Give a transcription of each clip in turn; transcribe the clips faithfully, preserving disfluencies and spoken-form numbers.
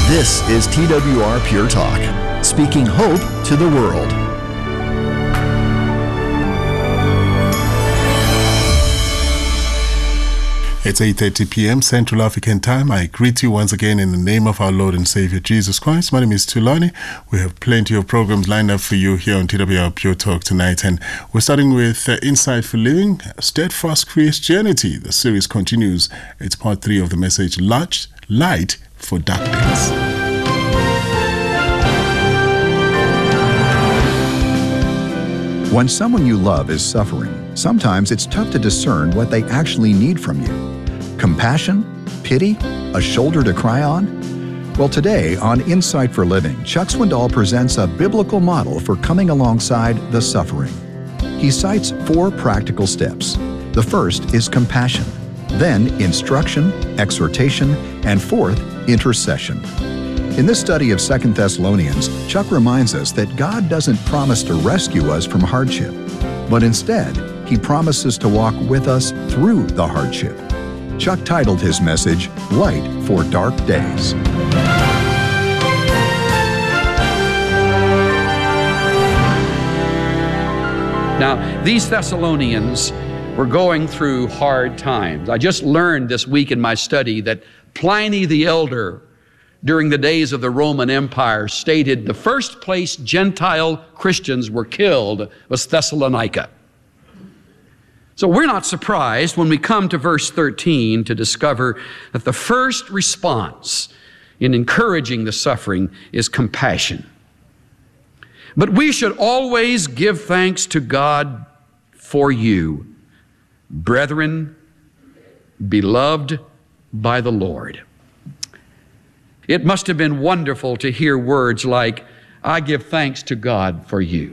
This is T W R Pure Talk, speaking hope to the world. It's eight thirty p.m. Central African Time. I greet you once again in the name of our Lord and Savior Jesus Christ. My name is Tulani. We have plenty of programs lined up for you here on T W R Pure Talk tonight. And we're starting with uh, Insight for Living, Steadfast Christianity. The series continues. It's part three of the message, Light, Light for Darkness. When someone you love is suffering, sometimes it's tough to discern what they actually need from you. Compassion? Pity? A shoulder to cry on? Well, today on Insight for Living, Chuck Swindoll presents a biblical model for coming alongside the suffering. He cites four practical steps. The first is compassion, then instruction, exhortation, and fourth, intercession. In this study of Second Thessalonians, Chuck reminds us that God doesn't promise to rescue us from hardship, but instead, He promises to walk with us through the hardship. Chuck titled his message, Light for Dark Days. Now, these Thessalonians were going through hard times. I just learned this week in my study that Pliny the Elder, during the days of the Roman Empire, stated the first place Gentile Christians were killed was Thessalonica. So we're not surprised when we come to verse thirteen to discover that the first response in encouraging the suffering is compassion. But we should always give thanks to God for you, brethren, beloved by the Lord. It must have been wonderful to hear words like, I give thanks to God for you.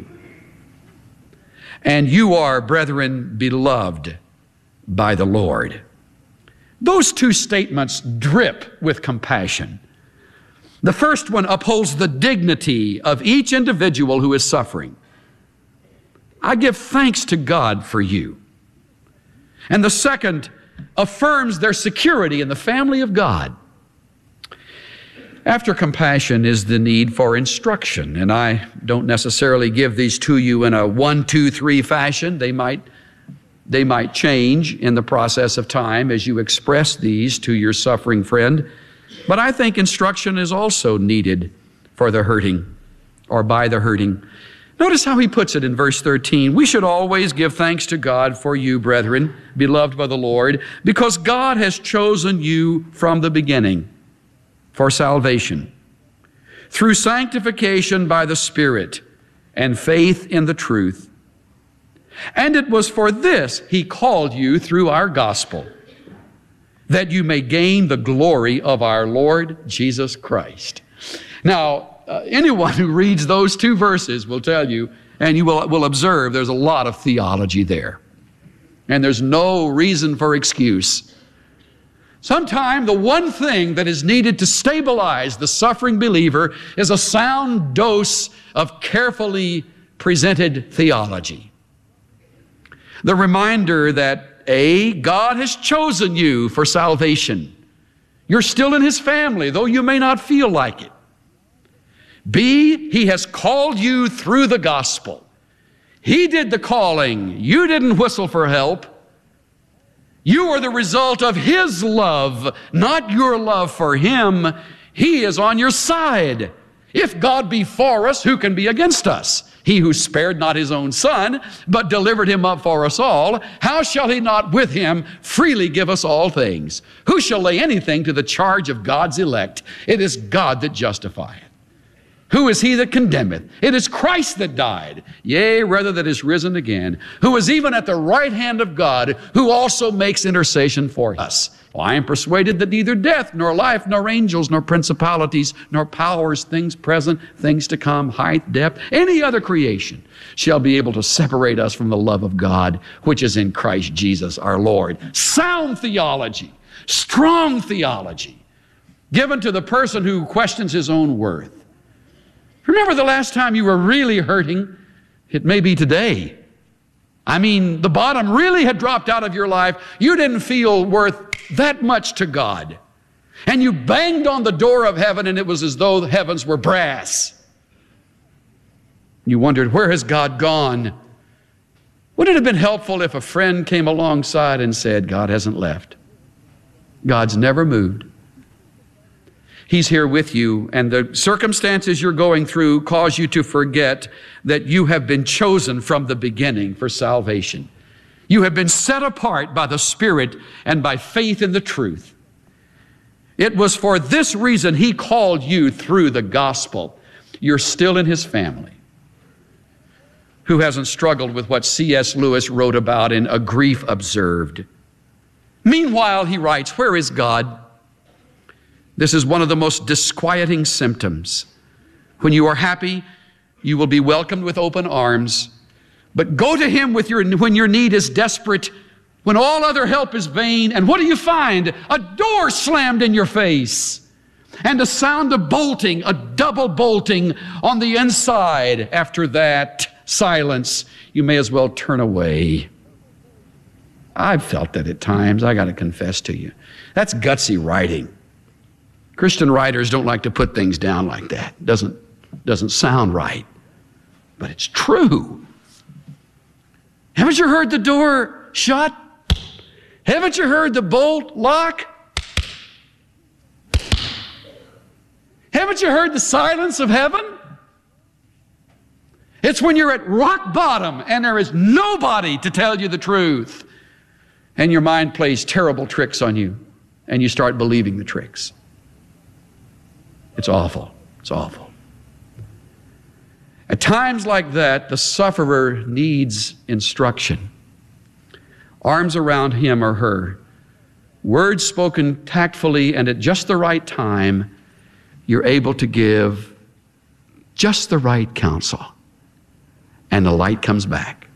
And you are, brethren, beloved by the Lord. Those two statements drip with compassion. The first one upholds the dignity of each individual who is suffering. I give thanks to God for you. And the second affirms their security in the family of God. After compassion is the need for instruction, and I don't necessarily give these to you in a one, two, three fashion. They might, they might change in the process of time as you express these to your suffering friend. But I think instruction is also needed for the hurting or by the hurting. Notice how he puts it in verse thirteen. We should always give thanks to God for you, brethren, beloved by the Lord, because God has chosen you from the beginning for salvation, through sanctification by the Spirit and faith in the truth. And it was for this He called you through our gospel, that you may gain the glory of our Lord Jesus Christ. Now, uh, anyone who reads those two verses will tell you, and you will, will observe, there's a lot of theology there. And there's no reason for excuse. Sometimes the one thing that is needed to stabilize the suffering believer is a sound dose of carefully presented theology. The reminder that A, God has chosen you for salvation. You're still in His family, though you may not feel like it. B, He has called you through the gospel. He did the calling. You didn't whistle for help. You are the result of His love, not your love for Him. He is on your side. If God be for us, who can be against us? He who spared not His own Son, but delivered Him up for us all, how shall He not with Him freely give us all things? Who shall lay anything to the charge of God's elect? It is God that justifieth. Who is he that condemneth? It is Christ that died, yea, rather that is risen again, who is even at the right hand of God, who also makes intercession for us. Well, I am persuaded that neither death, nor life, nor angels, nor principalities, nor powers, things present, things to come, height, depth, any other creation shall be able to separate us from the love of God, which is in Christ Jesus our Lord. Sound theology, strong theology, given to the person who questions his own worth. Remember the last time you were really hurting? It may be today. I mean, the bottom really had dropped out of your life. You didn't feel worth that much to God. And you banged on the door of heaven and it was as though the heavens were brass. You wondered, where has God gone? Would it have been helpful if a friend came alongside and said, God hasn't left. God's never moved. He's here with you, and the circumstances you're going through cause you to forget that you have been chosen from the beginning for salvation. You have been set apart by the Spirit and by faith in the truth. It was for this reason He called you through the gospel. You're still in His family. Who hasn't struggled with what C S Lewis wrote about in A Grief Observed? Meanwhile, he writes, where is God? This is one of the most disquieting symptoms. When you are happy, you will be welcomed with open arms. But go to Him with your, when your need is desperate, when all other help is vain. And what do you find? A door slammed in your face. And a sound of bolting, a double bolting on the inside. After that silence, you may as well turn away. I've felt that at times, I got to confess to you. That's gutsy writing. Christian writers don't like to put things down like that. It doesn't, doesn't sound right, but it's true. Haven't you heard the door shut? Haven't you heard the bolt lock? Haven't you heard the silence of heaven? It's when you're at rock bottom and there is nobody to tell you the truth, and your mind plays terrible tricks on you, and you start believing the tricks. It's awful. It's awful. At times like that, the sufferer needs instruction. Arms around him or her, words spoken tactfully and at just the right time, you're able to give just the right counsel, and the light comes back.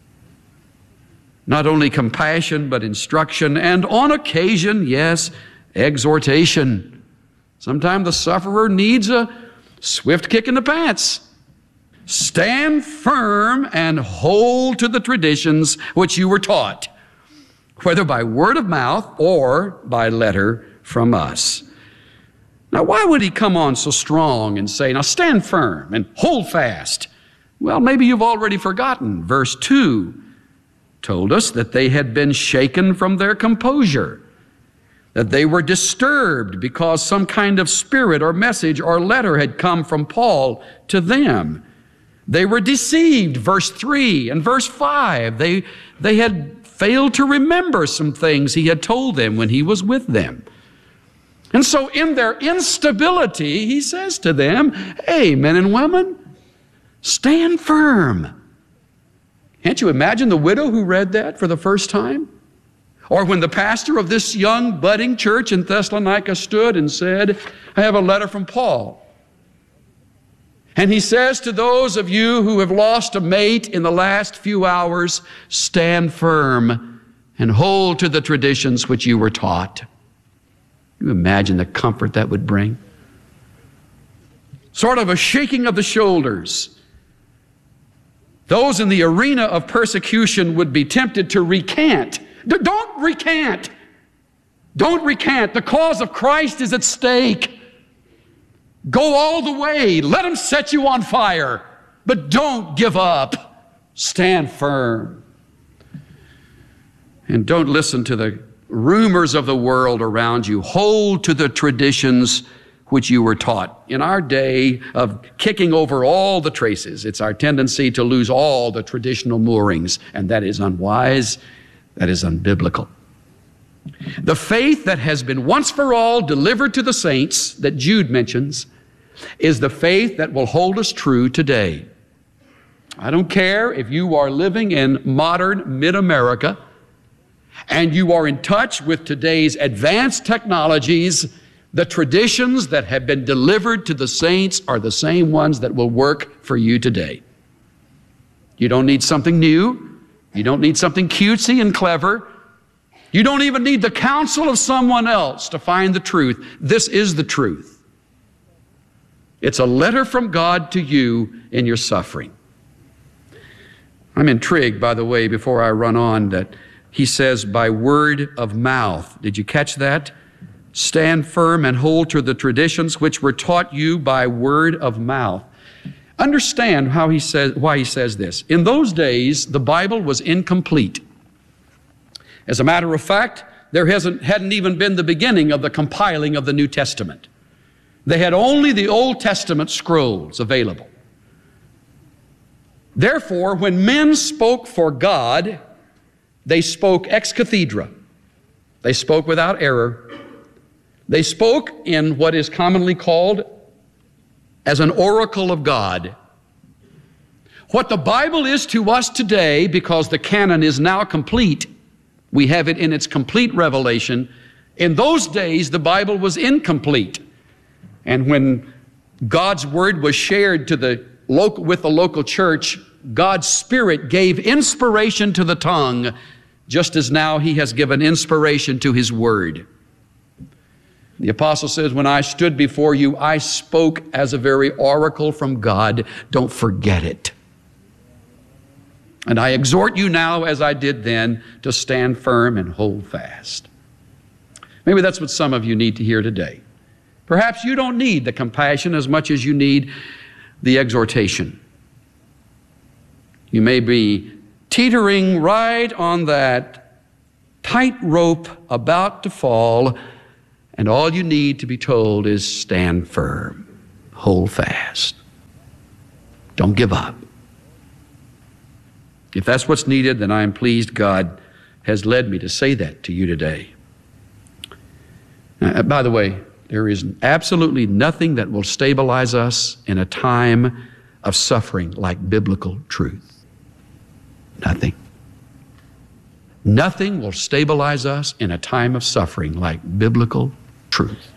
Not only compassion, but instruction, and on occasion, yes, exhortation. Sometimes the sufferer needs a swift kick in the pants. Stand firm and hold to the traditions which you were taught, whether by word of mouth or by letter from us. Now, why would he come on so strong and say, now stand firm and hold fast? Well, maybe you've already forgotten. Verse two told us that they had been shaken from their composure, that they were disturbed because some kind of spirit or message or letter had come from Paul to them. They were deceived, verse three and verse five. They, they had failed to remember some things he had told them when he was with them. And so in their instability, he says to them, hey, men and women, stand firm. Can't you imagine the widow who read that for the first time? Or when the pastor of this young budding church in Thessalonica stood and said, I have a letter from Paul. And he says to those of you who have lost a mate in the last few hours, stand firm and hold to the traditions which you were taught. Can you imagine the comfort that would bring? Sort of a shaking of the shoulders. Those in the arena of persecution would be tempted to recant. Don't recant. Don't recant. The cause of Christ is at stake. Go all the way. Let them set you on fire. But don't give up. Stand firm. And don't listen to the rumors of the world around you. Hold to the traditions which you were taught. In our day of kicking over all the traces, it's our tendency to lose all the traditional moorings, and that is unwise. That is unbiblical. The faith that has been once for all delivered to the saints that Jude mentions is the faith that will hold us true today. I don't care if you are living in modern mid-America and you are in touch with today's advanced technologies, the traditions that have been delivered to the saints are the same ones that will work for you today. You don't need something new. You don't need something cutesy and clever. You don't even need the counsel of someone else to find the truth. This is the truth. It's a letter from God to you in your suffering. I'm intrigued, by the way, before I run on, that he says by word of mouth. Did you catch that? Stand firm and hold to the traditions which were taught you by word of mouth. Understand how he says, why he says this. In those days, the Bible was incomplete. As a matter of fact, there hasn't, hadn't even been the beginning of the compiling of the New Testament. They had only the Old Testament scrolls available. Therefore, when men spoke for God, they spoke ex cathedra. They spoke without error. They spoke in what is commonly called as an oracle of God. What the Bible is to us today, because the canon is now complete, we have it in its complete revelation. In those days, the Bible was incomplete. And when God's word was shared to the local, with the local church, God's Spirit gave inspiration to the tongue, just as now He has given inspiration to His word. The apostle says, when I stood before you, I spoke as a very oracle from God. Don't forget it. And I exhort you now, as I did then, to stand firm and hold fast. Maybe that's what some of you need to hear today. Perhaps you don't need the compassion as much as you need the exhortation. You may be teetering right on that tightrope about to fall, and all you need to be told is stand firm, hold fast. Don't give up. If that's what's needed, then I am pleased God has led me to say that to you today. Uh, by the way, there is absolutely nothing that will stabilize us in a time of suffering like biblical truth. Nothing. Nothing will stabilize us in a time of suffering like biblical truth.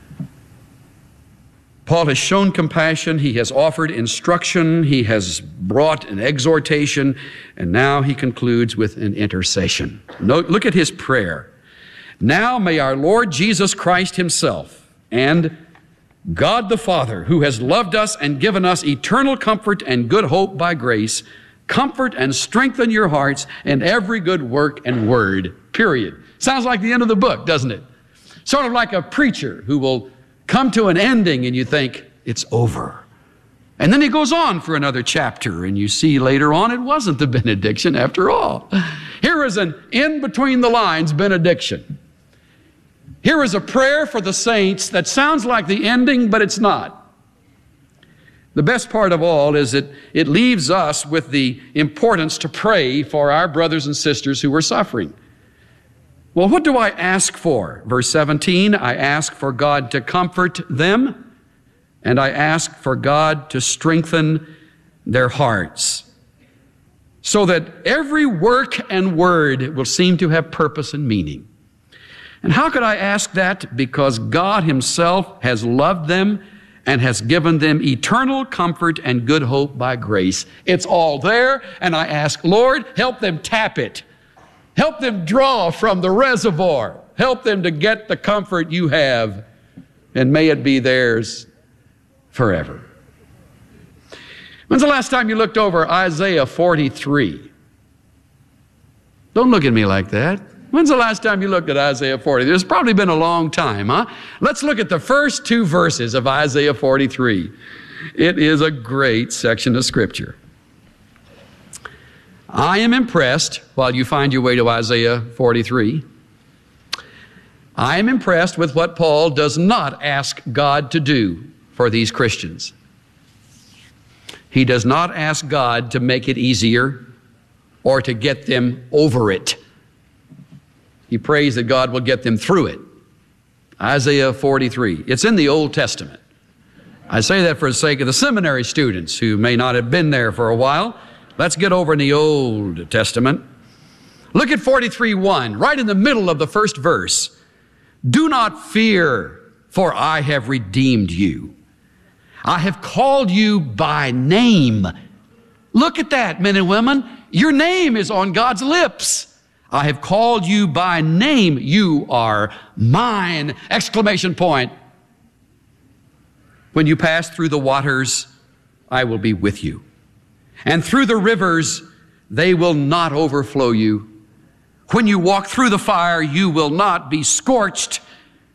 Paul has shown compassion, he has offered instruction, he has brought an exhortation, and now he concludes with an intercession. Note, look at his prayer. Now may our Lord Jesus Christ Himself and God the Father, who has loved us and given us eternal comfort and good hope by grace, comfort and strengthen your hearts in every good work and word, period. Sounds like the end of the book, doesn't it? Sort of like a preacher who will come to an ending and you think, it's over. And then he goes on for another chapter and you see later on it wasn't the benediction after all. Here is an in between the lines benediction. Here is a prayer for the saints that sounds like the ending, but it's not. The best part of all is that it leaves us with the importance to pray for our brothers and sisters who are suffering. Well, what do I ask for? Verse seventeen, I ask for God to comfort them, and I ask for God to strengthen their hearts, so that every work and word will seem to have purpose and meaning. And how could I ask that? Because God Himself has loved them and has given them eternal comfort and good hope by grace. It's all there, and I ask, Lord, help them tap it. Help them draw from the reservoir. Help them to get the comfort you have, and may it be theirs forever. When's the last time you looked over Isaiah forty-three? Don't look at me like that. When's the last time you looked at Isaiah forty? There's probably been a long time, huh? Let's look at the first two verses of Isaiah forty-three. It is a great section of Scripture. I am impressed, while you find your way to Isaiah forty-three, I am impressed with what Paul does not ask God to do for these Christians. He does not ask God to make it easier or to get them over it. He prays that God will get them through it. Isaiah forty-three. It's in the Old Testament. I say that for the sake of the seminary students who may not have been there for a while. Let's get over in the Old Testament. Look at forty-three one, right in the middle of the first verse. Do not fear, for I have redeemed you. I have called you by name. Look at that, men and women. Your name is on God's lips. I have called you by name. You are mine! Exclamation point. When you pass through the waters, I will be with you. And through the rivers, they will not overflow you. When you walk through the fire, you will not be scorched,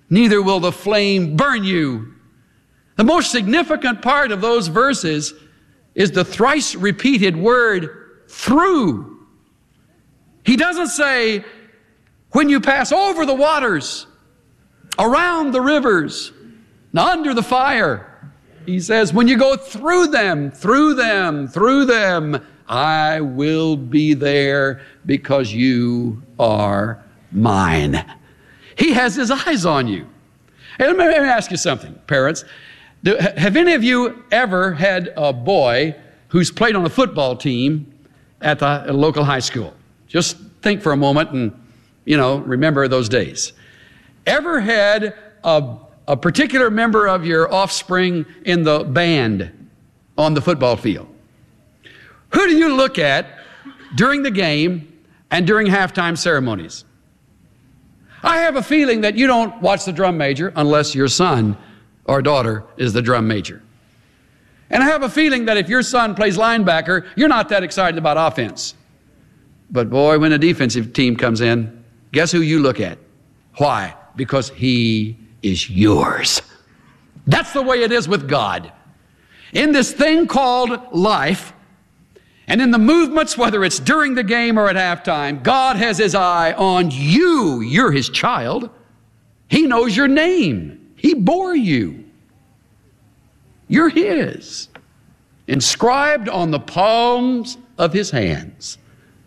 neither will the flame burn you. The most significant part of those verses is the thrice repeated word through. He doesn't say, when you pass over the waters, around the rivers, and under the fire. He says, when you go through them, through them, through them, I will be there because you are mine. He has his eyes on you. Hey, let me, let me ask you something, parents. Do, have any of you ever had a boy who's played on a football team at the at a local high school? Just think for a moment and, you know, remember those days. Ever had a, a particular member of your offspring in the band on the football field? Who do you look at during the game and during halftime ceremonies? I have a feeling that you don't watch the drum major unless your son or daughter is the drum major. And I have a feeling that if your son plays linebacker, you're not that excited about offense. But boy, when a defensive team comes in, guess who you look at? Why? Because he is yours. That's the way it is with God. In this thing called life, and in the movements, whether it's during the game or at halftime, God has his eye on you. You're his child. He knows your name. He bore you. You're his. Inscribed on the palms of his hands,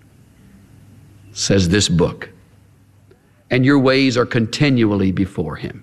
says this book. And your ways are continually before him.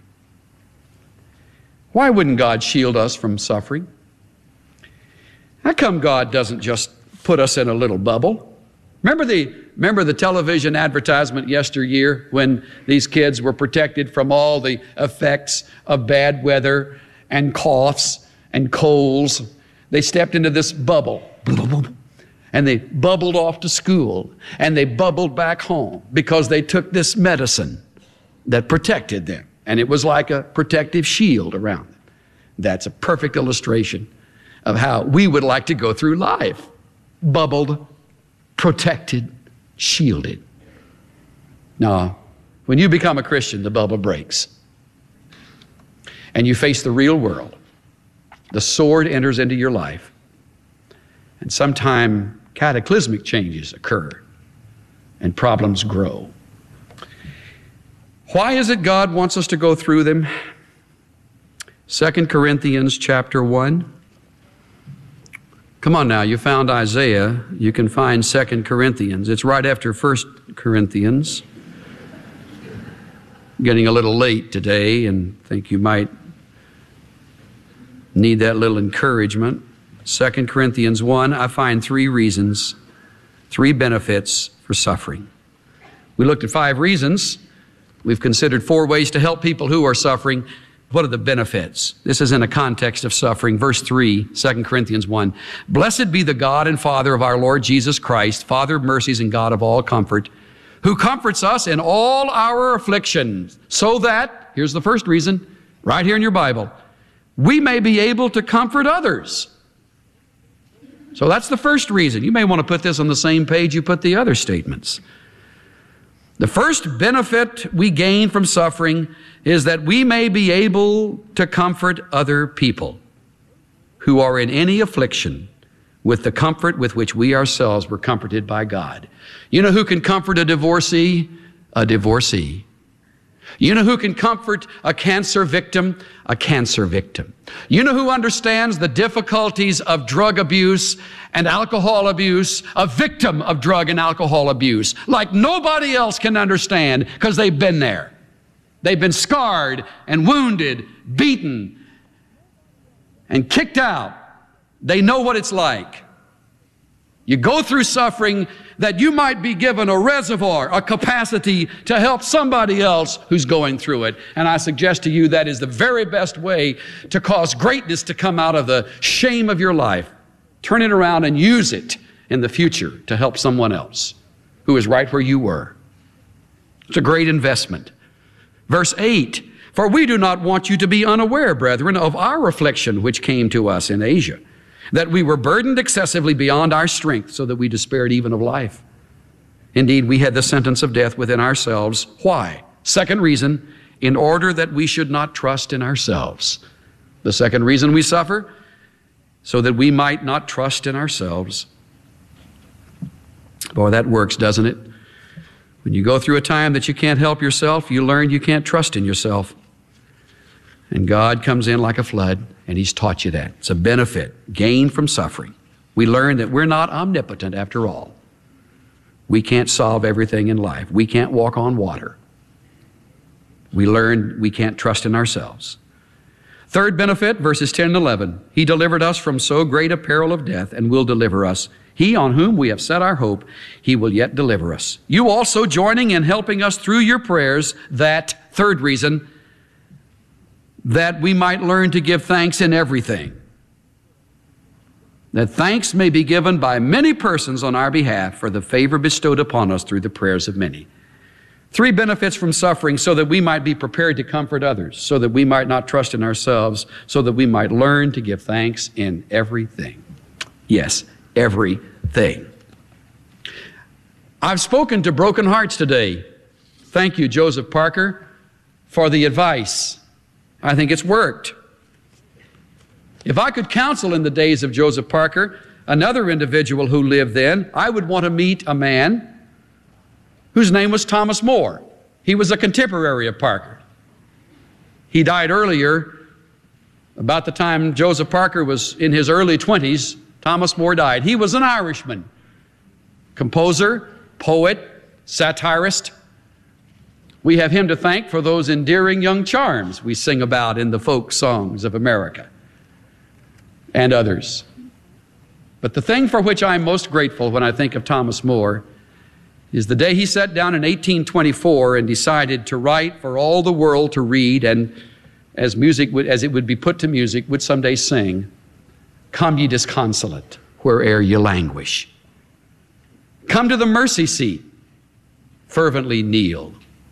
Why wouldn't God shield us from suffering? How come God doesn't just put us in a little bubble? Remember the, remember the television advertisement yesteryear when these kids were protected from all the effects of bad weather and coughs and colds? They stepped into this bubble. And they bubbled off to school, and they bubbled back home because they took this medicine that protected them. And it was like a protective shield around them. That's a perfect illustration of how we would like to go through life. Bubbled, protected, shielded. Now, when you become a Christian, the bubble breaks. And you face the real world. The sword enters into your life. And sometime cataclysmic changes occur and problems grow. Why is it God wants us to go through them? Second Corinthians chapter one. Come on now, you found Isaiah. You can find Second Corinthians. It's right after First Corinthians. Getting a little late today and think you might need that little encouragement. Second Corinthians one, I find three reasons, three benefits for suffering. We looked at five reasons. We've considered four ways to help people who are suffering. What are the benefits? This is in a context of suffering. Verse three, Second Corinthians one. Blessed be the God and Father of our Lord Jesus Christ, Father of mercies and God of all comfort, who comforts us in all our afflictions, so that, here's the first reason, right here in your Bible, we may be able to comfort others. So that's the first reason. You may want to put this on the same page you put the other statements. The first benefit we gain from suffering is that we may be able to comfort other people who are in any affliction with the comfort with which we ourselves were comforted by God. You know who can comfort a divorcee? A divorcee. You know who can comfort a cancer victim? A cancer victim. You know who understands the difficulties of drug abuse and alcohol abuse? A victim of drug and alcohol abuse. Like nobody else can understand because they've been there. They've been scarred and wounded, beaten, and kicked out. They know what it's like. You go through suffering that you might be given a reservoir, a capacity to help somebody else who's going through it. And I suggest to you that is the very best way to cause greatness to come out of the shame of your life. Turn it around and use it in the future to help someone else who is right where you were. It's a great investment. Verse eight, for we do not want you to be unaware, brethren, of our affliction which came to us in Asia, that we were burdened excessively beyond our strength, so that we despaired even of life. Indeed, we had the sentence of death within ourselves. Why? Second reason, in order that we should not trust in ourselves. The second reason we suffer, so that we might not trust in ourselves. Boy, that works, doesn't it? When you go through a time that you can't help yourself, you learn you can't trust in yourself. And God comes in like a flood, and He's taught you that. It's a benefit, gain from suffering. We learn that we're not omnipotent after all. We can't solve everything in life. We can't walk on water. We learn we can't trust in ourselves. Third benefit, verses ten and eleven. He delivered us from so great a peril of death, and will deliver us. He on whom we have set our hope, He will yet deliver us. You also joining and helping us through your prayers, that, third reason, that we might learn to give thanks in everything. That thanks may be given by many persons on our behalf for the favor bestowed upon us through the prayers of many. Three benefits from suffering, so that we might be prepared to comfort others, so that we might not trust in ourselves, so that we might learn to give thanks in everything. Yes, everything. I've spoken to broken hearts today. Thank you, Joseph Parker, for the advice. I think it's worked. If I could counsel in the days of Joseph Parker, another individual who lived then, I would want to meet a man whose name was Thomas More. He was a contemporary of Parker. He died earlier, about the time Joseph Parker was in his early twenties. Thomas More died. He was an Irishman, composer, poet, satirist. We have him to thank for those endearing young charms we sing about in the folk songs of America and others. But the thing for which I'm most grateful when I think of Thomas More is the day he sat down in eighteen twenty-four and decided to write for all the world to read, and as music would, as it would be put to music, would someday sing, "Come ye disconsolate, where'er ye languish. Come to the mercy seat, fervently kneel.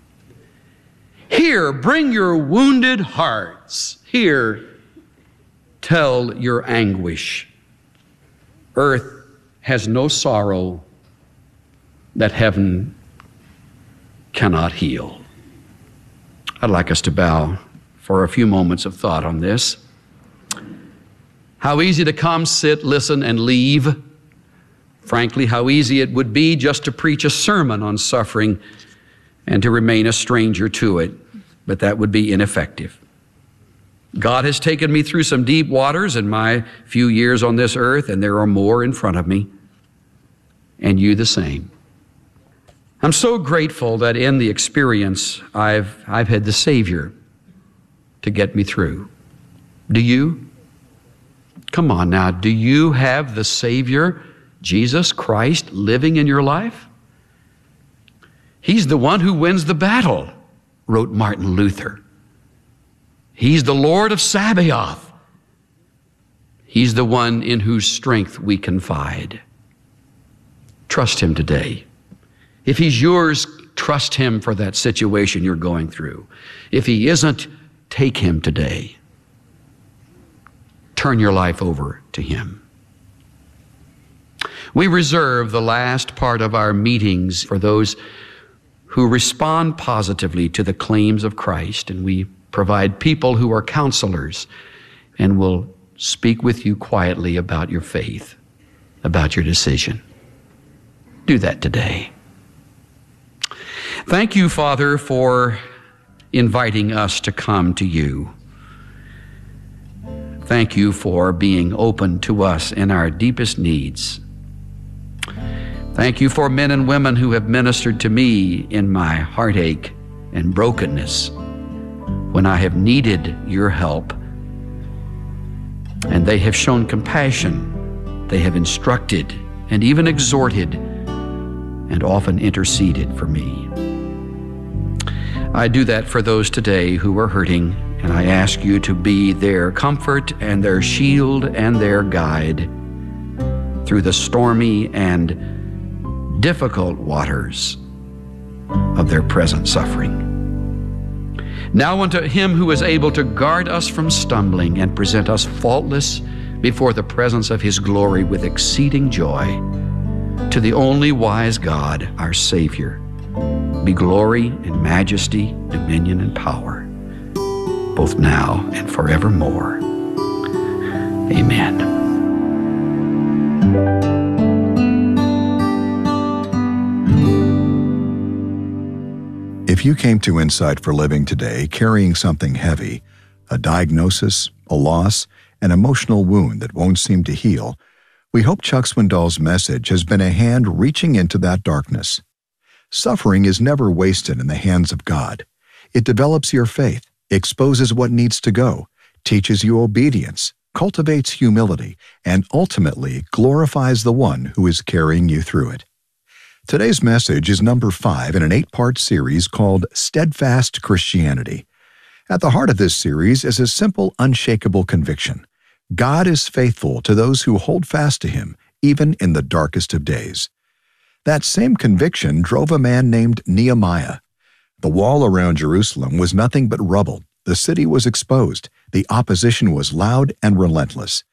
Here bring your wounded hearts, here tell your anguish. Earth has no sorrow that heaven cannot heal." I'd like us to bow for a few moments of thought on this. How easy to come, sit, listen, and leave. Frankly, how easy it would be just to preach a sermon on suffering and to remain a stranger to it, but that would be ineffective. God has taken me through some deep waters in my few years on this earth, and there are more in front of me, and you the same. I'm so grateful that in the experience I've, I've had the Savior to get me through. Do you? Come on now, do you have the Savior, Jesus Christ, living in your life? He's the one who wins the battle, wrote Martin Luther. He's the Lord of Sabaoth. He's the one in whose strength we confide. Trust Him today. If He's yours, trust Him for that situation you're going through. If He isn't, take Him today. Turn your life over to Him. We reserve the last part of our meetings for those who respond positively to the claims of Christ, and we provide people who are counselors and will speak with you quietly about your faith, about your decision. Do that today. Thank you, Father, for inviting us to come to you. Thank you for being open to us in our deepest needs. Thank you for men and women who have ministered to me in my heartache and brokenness when I have needed your help. And they have shown compassion. They have instructed and even exhorted and often interceded for me. I do that for those today who are hurting, and I ask you to be their comfort and their shield and their guide through the stormy and difficult waters of their present suffering. Now unto Him who is able to guard us from stumbling and present us faultless before the presence of His glory with exceeding joy, to the only wise God, our Savior, be glory and majesty, dominion and power, both now and forevermore. Amen. If you came to Insight for Living today carrying something heavy, a diagnosis, a loss, an emotional wound that won't seem to heal, we hope Chuck Swindoll's message has been a hand reaching into that darkness. Suffering is never wasted in the hands of God. It develops your faith, exposes what needs to go, teaches you obedience, cultivates humility, and ultimately glorifies the one who is carrying you through it. Today's message is number five in an eight-part series called Steadfast Christianity. At the heart of this series is a simple, unshakable conviction. God is faithful to those who hold fast to Him, even in the darkest of days. That same conviction drove a man named Nehemiah. The wall around Jerusalem was nothing but rubble. The city was exposed. The opposition was loud and relentless.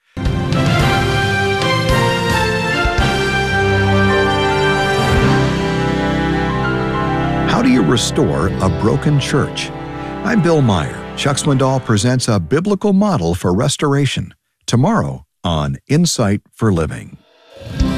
How do you restore a broken church? I'm Bill Meyer. Chuck Swindoll presents a biblical model for restoration tomorrow on Insight for Living.